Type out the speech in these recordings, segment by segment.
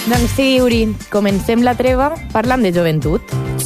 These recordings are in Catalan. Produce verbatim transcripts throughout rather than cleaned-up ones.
Doncs sí, Uri, comencem la treva parlant de joventut.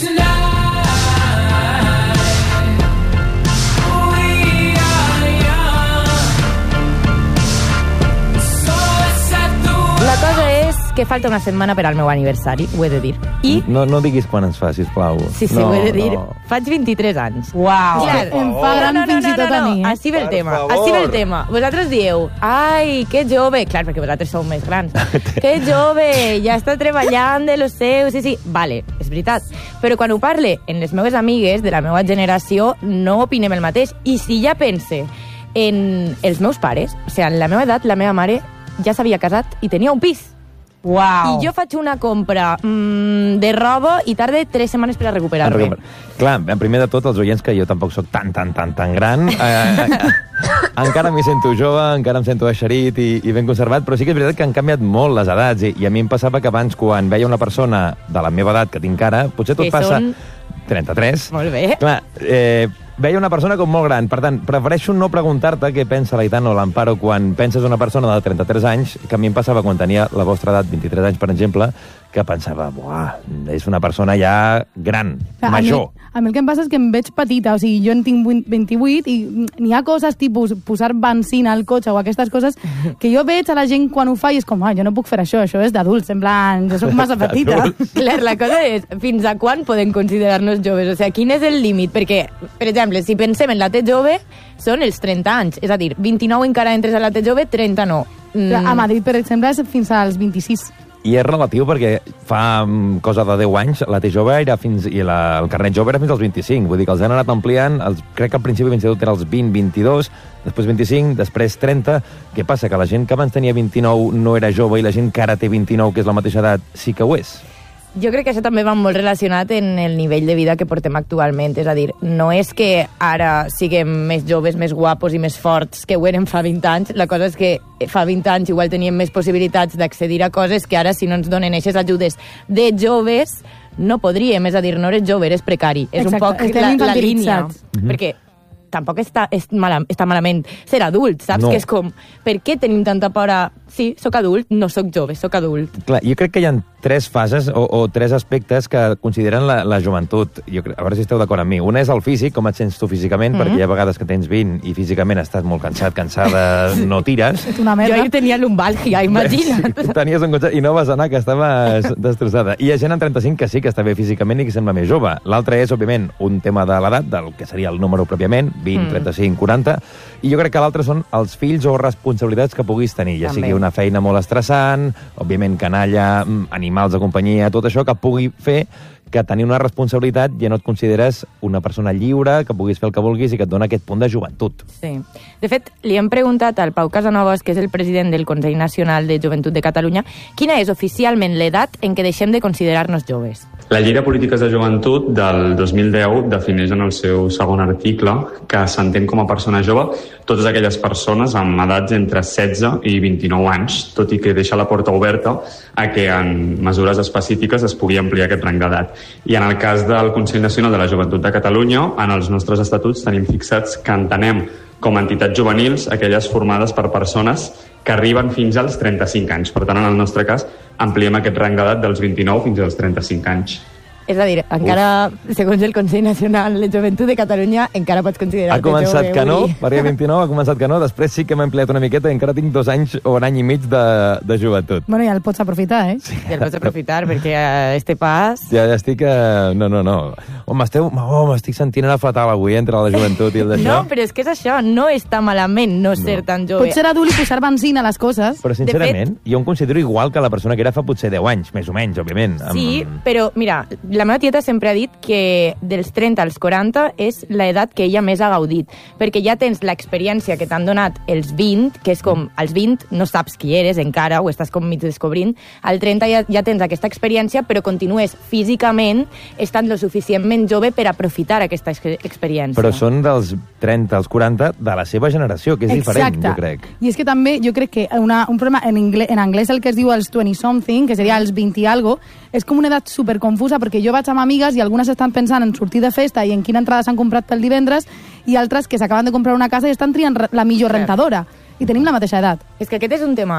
La cosa és que falta una setmana per al meu aniversari, ho he de dir. I... No, no diguis quan ens fa, sisplau. Sí, sí, no, ho he de dir. No. Faig vint-i-tres anys. Uau, Clar, em fa gran no, no, fins no, i tot no, a no, mi. Eh? Així ve el Per tema, favor. així ve el tema. Vosaltres dieu, ai, que jove. Clar, perquè vosaltres sou més grans. Que jove, ja està treballant de lo seu. Sí, sí, vale, és veritat. Però quan ho parle en les meves amigues de la meva generació, no opinem el mateix. I si ja pense en els meus pares, o sigui, en la meva edat, la meva mare ja s'havia casat i tenia un pis. Uau. I jo faig una compra mmm, de roba i tarde tres setmanes per a recuperar-me. Clar, primer de tot, els oients, que jo tampoc sóc tan, tan, tan, tan gran, eh, eh, encara m'hi sento jove, encara em sento eixerit i, i ben conservat, però sí que és veritat que han canviat molt les edats, i, i a mi em passava que abans, quan veia una persona de la meva edat, que tinc ara, potser tot Que passa... són- trenta-tres. Molt bé. Clar, eh, veia una persona com molt gran. Per tant, prefereixo no preguntar-te què pensa l'Aitana o l'Amparo quan penses una persona de trenta-tres anys, que a mi em passava quan tenia la vostra edat, vint-i-tres anys, per exemple, que pensava, buah, és una persona ja gran, A major. mi, a mi el que em passa és que em veig petita, o sigui, jo en tinc vint-i-vuit i n'hi ha coses tipus posar benzina al cotxe o aquestes coses que jo veig a la gent quan ho fa i és com, ah, jo no puc fer això, això és d'adults, en plan, jo soc massa petita. Clar, la cosa és, fins a quan podem considerar-nos joves? O sigui, quin és el límit? Perquè, per exemple, si pensem en la T jove, són els trenta anys. És a dir, vint-i-nou encara entres a la T jove, trenta no. Mm. A Madrid, per exemple, és fins als vint-i-sis. I és relatiu perquè fa mm, cosa de deu anys la T jove era fins, i la, el carnet jove era fins als vint-i-cinc. Vull dir que els han anat ampliant. Els, crec que al principi fins i tot era els vint, vint-i-dos, després vint-i-cinc, després trenta. Què passa? Que la gent que abans tenia vint-i-nou no era jove i la gent que ara té vint-i-nou, que és la mateixa edat, sí que ho és. Jo crec que això també va molt relacionat en el nivell de vida que portem actualment. És a dir, no és que ara siguem més joves, més guapos i més forts que ho érem fa vint anys. La cosa és que fa vint anys igual teníem més possibilitats d'accedir a coses que ara, si no ens donen aquestes ajudes de joves, no podríem. És a dir, no eres jove, eres precari. És Exacte, un poc estem la, la línia. infantilitzats. Mhm. Perquè tampoc està, és mala, està malament ser adult, saps? No. Que és com, per què tenim tanta por a... Sí, sóc adult, no sóc jove, sóc adult. Clar, jo crec que hi ha tres fases o, o tres aspectes que consideren la, la joventut. Jo crec, a veure si esteu d'acord amb mi. Una és el físic, com et sents tu físicament, mm-hmm. perquè hi ha vegades que tens vint i físicament estàs molt cansat, cansada, no tires. És una Jo merda. ahir tenia lumbalgia, imagina't. Tenies un cotxe i no vas anar, que estaves destrossada. I hi ha gent en trenta-cinc que sí que està bé físicament i que sembla més jove. L'altre és, òbviament, un tema de l'edat, del que seria el número pròpiament, vint, trenta-cinc, quaranta, i jo crec que l'altre són els fills o responsabilitats que puguis tenir, ja També. sigui una feina molt estressant, òbviament canalla, animals de companyia, tot això que pugui fer que tenir una responsabilitat ja no et consideres una persona lliure, que puguis fer el que vulguis i que et dona aquest punt de joventut. Sí. De fet, li hem preguntat al Pau Casanovas, que és el president del Consell Nacional de Joventut de Catalunya, quina és oficialment l'edat en què deixem de considerar-nos joves. La Llei de Polítiques de Joventut del dos mil deu defineix en el seu segon article que s'entén com a persona jove totes aquelles persones amb edats entre setze i vint-i-nou anys, tot i que deixa la porta oberta a que en mesures específiques es pugui ampliar aquest rang d'edat. I en el cas del Consell Nacional de la Joventut de Catalunya, en els nostres estatuts tenim fixats que entenem com a entitats juvenils aquelles formades per persones que arriben fins als trenta-cinc anys. Per tant, en el nostre cas, ampliem aquest rang d'edat dels vint-i-nou fins als trenta-cinc anys. És a dir, encara, Uf. segons el Consell Nacional de Joventut de Catalunya, encara pots considerar-te Ha començat jove, que no, Uri. perquè vint-i-nou ha començat que no, després sí que m'he ampliat una miqueta i encara tinc dos anys o un any i mig de, de joventut. Bueno, ja el pots aprofitar, eh? Sí. Ja el pots aprofitar, perquè a este pas... Ja, ja estic... Eh... No, no, no. Oh, m'esteu... Oh, m'estic sentint ara fatal avui entre la joventut i el d'això. No, però és que és això, no està malament no, no. ser tan jove. Pots ser adult i posar benzina a les coses. Però, sincerament, fet... jo em considero igual que la persona que era fa potser deu anys, més o menys, òbviament. Sí, amb... però, mira, la meva tieta sempre ha dit que dels trenta als quaranta és l'edat que ella més ha gaudit, perquè ja tens l'experiència que t'han donat els vint, que és com, als vint no saps qui eres encara, o estàs com mig descobrint, al trenta ja, ja tens aquesta experiència, però continues físicament estant lo suficientment jove per aprofitar aquesta ex experiència. Però són dels trenta als quaranta de la seva generació, que és Exacte. diferent, jo crec. I és que també, jo crec que una, un problema en anglès, en anglès el que es diu els twenty-something, que seria els vint i algo, és com una edat superconfusa, perquè jo vaig amb amigues i algunes estan pensant en sortir de festa i en quina entrada s'han comprat pel divendres, i altres que s'acaben de comprar una casa i estan triant la millor rentadora. I tenim la mateixa edat. És que aquest és un tema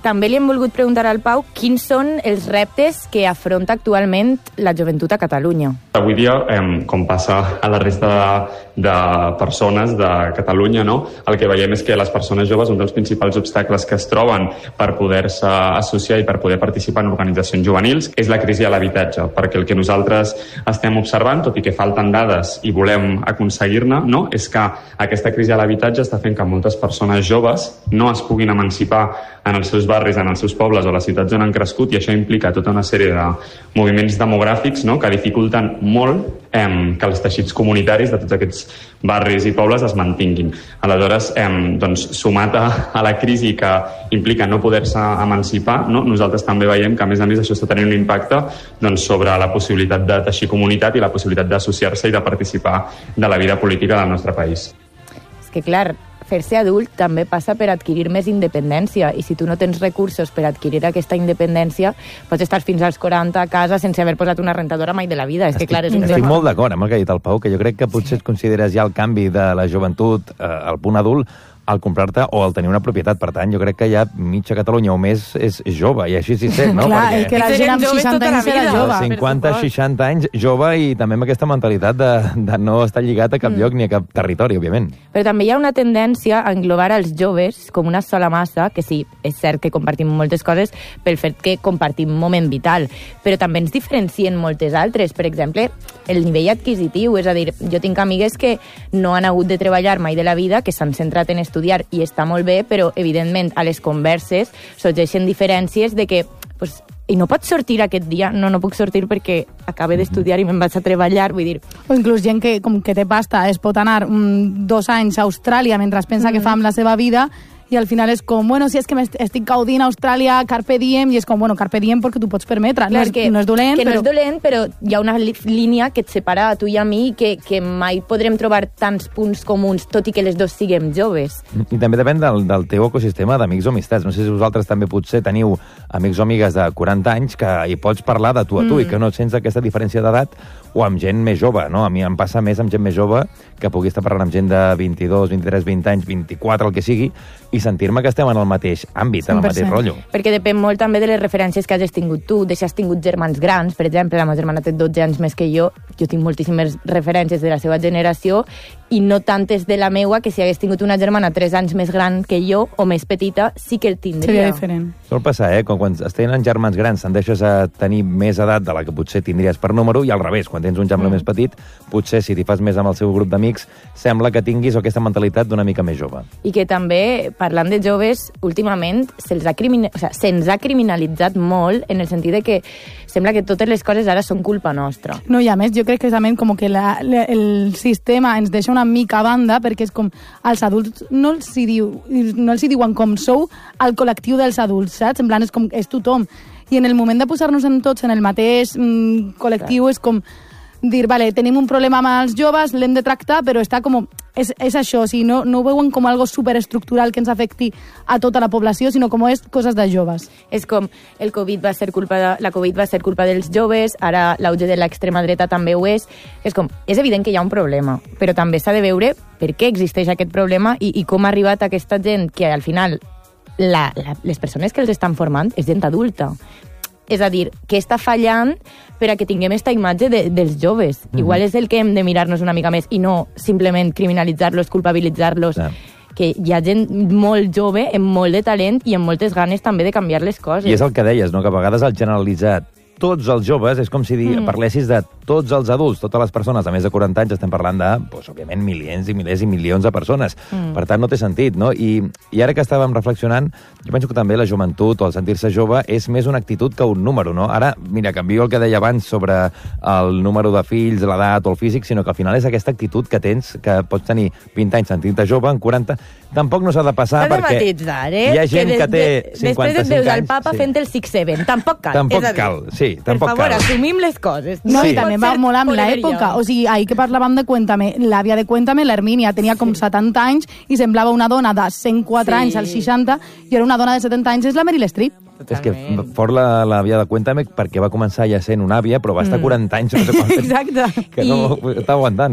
també li hem volgut preguntar al Pau quins són els reptes que afronta actualment la joventut a Catalunya. Avui dia, eh, com passa a la resta de, de persones de Catalunya, no? El que veiem és que les persones joves, un dels principals obstacles que es troben per poder-se associar i per poder participar en organitzacions juvenils és la crisi a l'habitatge, perquè el que nosaltres estem observant, tot i que falten dades i volem aconseguir-ne, no? És que aquesta crisi a l'habitatge està fent que moltes persones joves no es puguin emancipar en els seus barris, en els seus pobles o les ciutats on han crescut, i això implica tota una sèrie de moviments demogràfics, no?, que dificulten molt eh, que els teixits comunitaris de tots aquests barris i pobles es mantinguin. Aleshores, eh, doncs, sumat a, a la crisi que implica no poder-se emancipar, no? Nosaltres també veiem que, a més a més, això està tenint un impacte doncs, sobre la possibilitat de teixir comunitat i la possibilitat d'associar-se i de participar de la vida política del nostre país. És que, clar, fer-se adult també passa per adquirir més independència, i si tu no tens recursos per adquirir aquesta independència, pots estar fins als quaranta a casa sense haver posat una rentadora mai de la vida. És estic, que, clar, és un estic tema. molt d'acord amb el que ha dit el Pau, que jo crec que potser sí. et consideres ja el canvi de la joventut eh, al punt adult al comprar-te o al tenir una propietat. Per tant, jo crec que ja mitja Catalunya o més és jove, i així sí sé, no? Clar, Perquè... i que la gent amb seixanta anys era jove. cinquanta, seixanta anys, jove, i també amb aquesta mentalitat de, de no estar lligat a cap mm. lloc ni a cap territori, òbviament. Però també hi ha una tendència a englobar els joves com una sola massa, que sí, és cert que compartim moltes coses pel fet que compartim un moment vital, però també ens diferencien moltes altres. Per exemple, el nivell adquisitiu, és a dir, jo tinc amigues que no han hagut de treballar mai de la vida, que s'han centrat en estudiar, i està molt bé, però evidentment a les converses sorgeixen diferències de que pues, i no pots sortir aquest dia, no, no puc sortir perquè acabe d'estudiar i me'n vaig a treballar, vull dir... O inclús gent que, com que té pasta, es pot anar mm, dos anys a Austràlia mentre pensa mm. que fa amb la seva vida, i al final és com, bueno, si és que estic gaudint a Austràlia, carpe diem, i és com, bueno, carpe diem perquè tu pots permetre. Clar, no, és, que, no és dolent, que però... no és dolent, però hi ha una línia que et separa a tu i a mi, que, que mai podrem trobar tants punts comuns, tot i que les dos siguem joves. I també depèn del, del teu ecosistema d'amics o amistats. No sé si vosaltres també potser teniu amics o amigues de quaranta anys que hi pots parlar de tu a tu mm. i que no sents aquesta diferència d'edat, o amb gent més jove, no? A mi em passa més amb gent més jove que pugui estar parlant amb gent de vint-i-dos, vint-i-tres, vint anys, vint-i-quatre, el que sigui, i sentir-me que estem en el mateix àmbit, en el mateix rotllo. Perquè depèn molt també de les referències que hagis tingut tu, de si has tingut germans grans, per exemple, la meva germana té dotze anys més que jo, jo tinc moltíssimes referències de la seva generació, i no tantes de la meua, que si hagués tingut una germana tres anys més gran que jo, o més petita, sí que el tindria. Seria diferent. Sol passar, eh? Quan, quan es tenen germans grans tendeixes a tenir més edat de la que potser tindries per número, i al revés, quan tens un germà mm. més petit, potser si t'hi fas més amb el seu grup d'amics, sembla que tinguis aquesta mentalitat d'una mica més jove. I que també, parlant de joves, últimament se'ls ha, crimin... o sigui, se'ns ha criminalitzat molt, en el sentit de que sembla que totes les coses ara són culpa nostra. No, i a més, jo crec que també com que la, la, el sistema ens deixa una mica a banda, perquè és com, als adults no els hi, diu, no els hi diuen com sou al col·lectiu dels adults, saps? En plan, és com, és tothom. I en el moment de posar-nos en tots en el mateix mm, col·lectiu, és com dir, vale, tenim un problema amb els joves, l'hem de tractar, però està com... És, és això, o sigui, no, no ho veuen com algo superestructural que ens afecti a tota la població, sinó com és coses de joves. És com el Covid va ser culpa de, la Covid va ser culpa dels joves, ara l'auge de l'extrema dreta també ho és. És com, és evident que hi ha un problema, però també s'ha de veure per què existeix aquest problema i, i com ha arribat aquesta gent que al final la, la, les persones que els estan formant és gent adulta. És a dir, que està fallant per a que tinguem aquesta imatge de, dels joves. Mm-hmm. Igual és el que hem de mirar-nos una mica més i no simplement criminalitzar-los, culpabilitzar-los. Yeah. Que hi ha gent molt jove, amb molt de talent i amb moltes ganes també de canviar les coses. I és el que deies, no? Que a vegades el generalitzar tots els joves és com si di, mm. parlessis de tots els adults, totes les persones de més de quaranta anys, estem parlant de, doncs, òbviament, milions i milers i milions de persones. Mm. Per tant, no té sentit, no? I, I ara que estàvem reflexionant, jo penso que també la joventut o el sentir-se jove és més una actitud que un número, no? Ara, mira, canvio el que deia abans sobre el número de fills, l'edat o el físic, sinó que al final és aquesta actitud que tens, que pots tenir vint anys sentir-te jove, en quaranta... Tampoc no s'ha de passar s'ha de perquè matitzar, eh? hi ha gent que, que té de, cinquanta-cinc anys... Després et veus al papa sí. fent el six seven. Tampoc cal. Tampoc és a dir, cal, sí, tampoc per favor, cal. assumim les coses. No, sí. i també va molt amb l'època. O sigui, ahir que parlàvem de Cuéntame, l'àvia de Cuéntame, l'Hermínia, tenia com sí. setanta anys i semblava una dona de cent quatre sí. anys als seixanta i era una dona de setanta anys, és la Meryl Streep. Totalment. És que fort l'àvia de Cuéntame perquè va començar ja sent una àvia, però va estar mm. quaranta anys, no sé quant. Exacte. Que no I... està aguantant.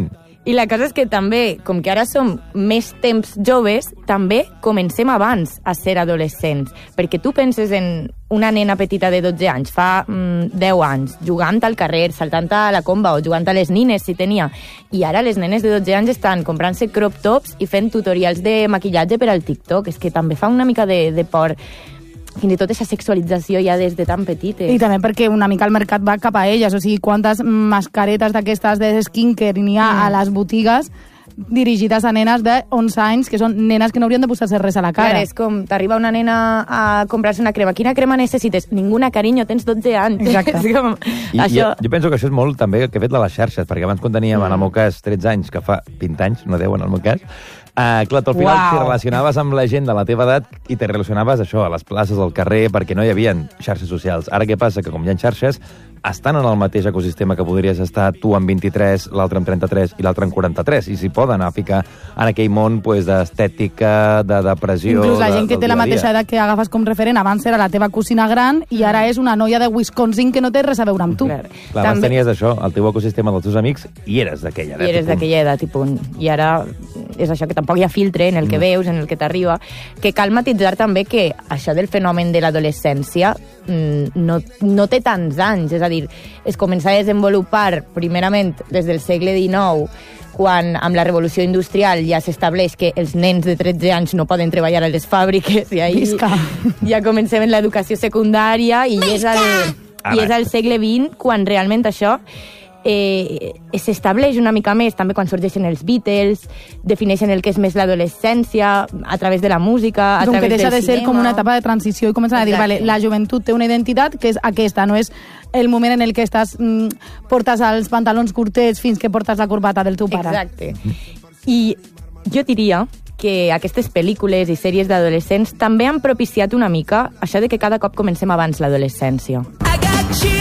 I la cosa és que també, com que ara som més temps joves, també comencem abans a ser adolescents. Perquè tu penses en una nena petita de dotze anys, fa mm, deu anys, jugant al carrer, saltant a la comba o jugant a les nines, si tenia. I ara les nenes de dotze anys estan comprant-se crop tops i fent tutorials de maquillatge per al TikTok. És que també fa una mica de, de por fins i tot aquesta sexualització ja des de tan petites. I també perquè una mica el mercat va cap a elles, o sigui, quantes mascaretes d'aquestes de skincare n'hi ha mm. a les botigues dirigides a nenes de onze anys, que són nenes que no haurien de posar-se res a la cara. Clar, és com t'arriba una nena a comprar-se una crema. Quina crema necessites? Ninguna, carinyo, tens dotze anys. Exacte. És com, I, això... jo, jo penso que això és molt també que fet de les xarxes, perquè abans quan teníem, mm. en el meu cas, tretze anys, que fa vint anys, no deu en el meu cas, Uh, clar, tu al final Uau. t'hi relacionaves amb la gent de la teva edat i te relacionaves això, a les places, al carrer, perquè no hi havia xarxes socials. Ara què passa? Que com hi ha xarxes, estan en el mateix ecosistema que podries estar tu amb vint-i-tres, l'altre amb trenta-tres i l'altre amb quaranta-tres, i s'hi poden anar a ficar en aquell món pues, d'estètica, de depressió... Inclús la gent de, que té la mateixa edat que agafes com referent abans era la teva cosina gran i ara és una noia de Wisconsin que no té res a veure amb tu. Clar, clar abans tenies això, el teu ecosistema dels teus amics, i eres d'aquella edat. I eres d'aquella edat, i punt. I ara és això, que tampoc hi ha filtre en el que veus, en el que t'arriba, que cal matitzar també que això del fenomen de l'adolescència no, no té tants anys, és a dir, es comença a desenvolupar primerament des del segle dinou, quan amb la revolució industrial ja s'estableix que els nens de tretze anys no poden treballar a les fàbriques, i ahí Visca. ja comencem en l'educació secundària, i és al, i és al segle vint quan realment això eh, s'estableix una mica més, també quan sorgeixen els Beatles, defineixen el que és més l'adolescència a través de la música, a com través que deixa del de ser cinema. com una etapa de transició i comencen a dir, vale, la joventut té una identitat que és aquesta, no és el moment en el que estàs mm, portes els pantalons curtets fins que portes la corbata del teu pare. Exacte. I jo diria que aquestes pel·lícules i sèries d'adolescents també han propiciat una mica això de que cada cop comencem abans l'adolescència. I got you.